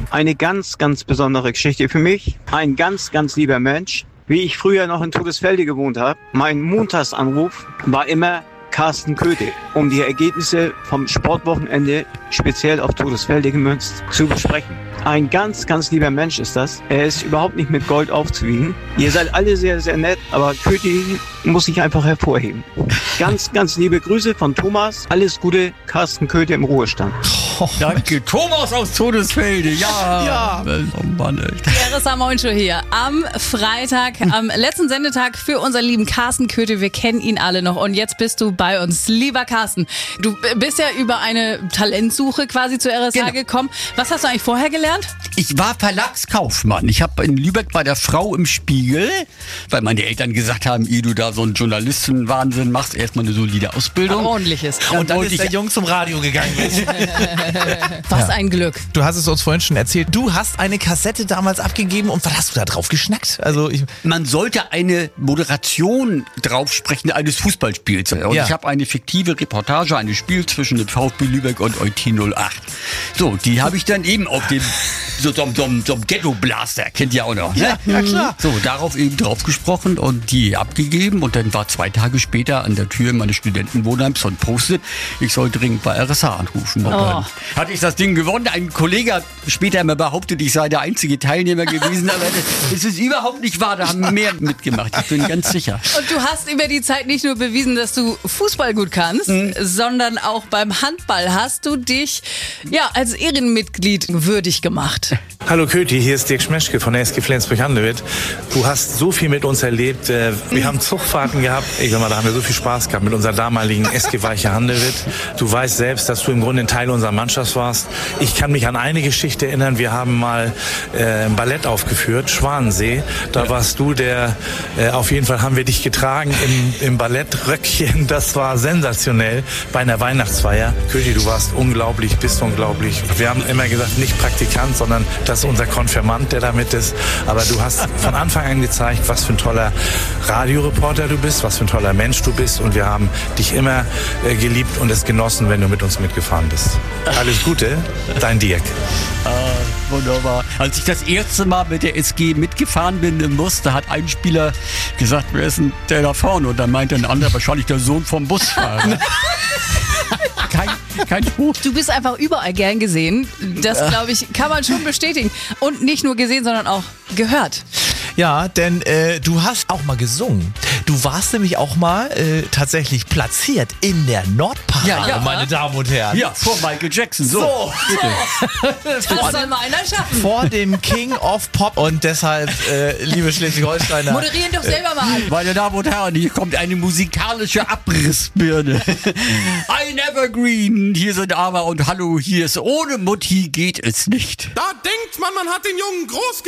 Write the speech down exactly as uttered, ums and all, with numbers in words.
Eine ganz, ganz besondere Geschichte für mich. Ein ganz, ganz lieber Mensch. Wie ich früher noch in Todesfelde gewohnt habe, mein Montagsanruf war immer Carsten Köthe, um die Ergebnisse vom Sportwochenende speziell auf Todesfelde gemünzt zu besprechen. Ein ganz, ganz lieber Mensch ist das. Er ist überhaupt nicht mit Gold aufzuwiegen. Ihr seid alle sehr, sehr nett, aber Köthe muss sich einfach hervorheben. Ganz, ganz liebe Grüße von Thomas. Alles Gute, Carsten Köthe im Ruhestand. Oh, danke, Thomas aus Todesfelde. Ja. Ja. Oh Mann, echt. Die R S A Moin Show hier am Freitag, am letzten Sendetag für unseren lieben Carsten Köthe. Wir kennen ihn alle noch und jetzt bist du bei uns. Lieber Carsten, du bist ja über eine Talentsuche quasi zur R S A Genau. gekommen. Was hast du eigentlich vorher gelernt? Ich war Verlagskaufmann. Ich habe in Lübeck bei der Frau im Spiegel, weil meine Eltern gesagt haben, ehe du da so einen Journalistenwahnsinn machst, erstmal eine solide Ausbildung. Ordentliches. Ja, Und dann wollte ist der ich- Jung zum Radio gegangen. Was Ja. ein Glück. Du hast es uns vorhin schon erzählt. Du hast eine Kassette damals abgegeben und was hast du da drauf geschnackt? Also ich, Man sollte eine Moderation draufsprechen eines Fußballspiels. Und Ja. ich habe eine fiktive Reportage eines Spiels zwischen dem VfB Lübeck und Eutin null acht. So, die habe ich dann eben auf dem so, so, so, so Ghetto-Blaster, kennt ihr auch noch. Ne? ja klar. So, darauf eben drauf gesprochen und die abgegeben. Und dann war zwei Tage später an der Tür meines Studentenwohnheims so ein Post-it, ich soll dringend bei R S A anrufen. Und dann hatte ich das Ding gewonnen. Ein Kollege hat später immer behauptet, ich sei der einzige Teilnehmer gewesen. Aber das ist überhaupt nicht wahr. Da haben mehr mitgemacht. Ich bin ganz sicher. Und du hast über die Zeit nicht nur bewiesen, dass du Fußball gut kannst, Mhm. sondern auch beim Handball hast du dich ja als Ehrenmitglied würdig gemacht. Hallo Köthe, hier ist Dirk Schmeschke von der S G Flensburg-Handewitt. Du hast so viel mit uns erlebt. Äh, Wir haben Zugfahrten gehabt. Ich sag mal, da haben wir so viel Spaß gehabt mit unserer damaligen S G Weiche Handewitt. Du weißt selbst, dass du im Grunde ein Teil unserer Mannschaft warst. Ich kann mich an eine Geschichte erinnern. Wir haben mal äh, ein Ballett aufgeführt, Schwanensee. Da warst du der, äh, auf jeden Fall haben wir dich getragen im, im Ballettröckchen. Das war sensationell bei einer Weihnachtsfeier. Köthe, du warst unglaublich, bist unglaublich. Wir haben immer gesagt, nicht Praktikant, sondern das ist unser Konfirmand, der damit ist. Aber du hast von Anfang an gezeigt, was für ein toller Radioreporter du bist, was für ein toller Mensch du bist. Und wir haben dich immer äh, geliebt und es genossen, wenn du mit uns mitgefahren bist. Alles Gute, dein Dirk. Ah, wunderbar. Als ich das erste Mal mit der S G mitgefahren bin im Bus, da hat ein Spieler gesagt, wer ist denn der da vorne? Und dann meinte ein anderer, wahrscheinlich der Sohn vom Busfahrer. kein, kein Spruch. Du bist einfach überall gern gesehen. Das, glaube ich, kann man schon bestätigen. Und nicht nur gesehen, sondern auch gehört. ja, denn äh, du hast auch mal gesungen. Du warst nämlich auch mal äh, tatsächlich platziert in der Nordparade, Ja, ja. meine Damen und Herren. Ja, vor Michael Jackson. So. So. Das soll mal einer schaffen. Vor dem King of Pop und deshalb, äh, liebe Schleswig-Holsteiner, Moderieren doch selber mal an. Meine Damen und Herren, hier kommt eine musikalische Abrissbirne. Ein Evergreen. Hier sind aber und hallo, hier ist ohne Mutti geht es nicht. Da denkt man, man hat den Jungen groß